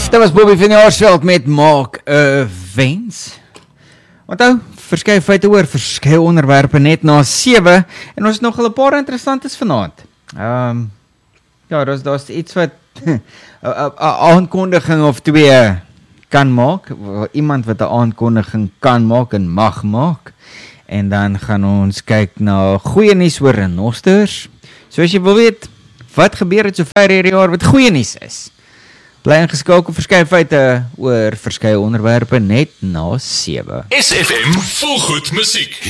Dit was Bobby van Jaarsveld met Maak 'n Wens. Onthou, verskeie feite oor verskeie onderwerpe net na 7 en ons het nog 'n paar interessantes vanaand. Ja, daar's iets wat 'n aankondiging of twee kan maak, iemand wat 'n aankondiging kan maak en mag maak. En dan gaan ons kyk na goeie nuus oor renosters. So as jy wil weet wat gebeur het sover hierdie jaar wat goeie nuus is. Bly ingeskakel verskeie feite oor verskeie onderwerpe net na 7. SFM vol goed musiek.